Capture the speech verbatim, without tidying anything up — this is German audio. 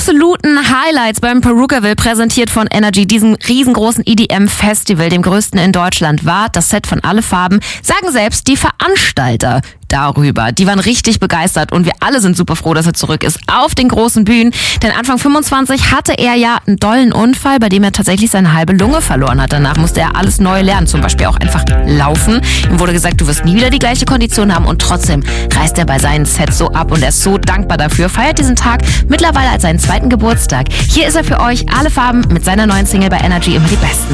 absoluten Highlights beim Perukaville, präsentiert von Energy, diesem riesengroßen E D M-Festival, dem größten in Deutschland, war das Set von Alle Farben, sagen selbst die Veranstalter darüber. Die waren richtig begeistert und wir alle sind super froh, dass er zurück ist auf den großen Bühnen. Denn Anfang fünfundzwanzig hatte er ja einen dollen Unfall, bei dem er tatsächlich seine halbe Lunge verloren hat. Danach musste er alles neu lernen, zum Beispiel auch einfach laufen. Ihm wurde gesagt, du wirst nie wieder die gleiche Kondition haben, und trotzdem reißt er bei seinen Sets so ab und er ist so dankbar dafür. Feiert diesen Tag mittlerweile als seinen zweiten Geburtstag. Hier ist er für euch, Alle Farben, mit seiner neuen Single bei Energy, immer die Besten.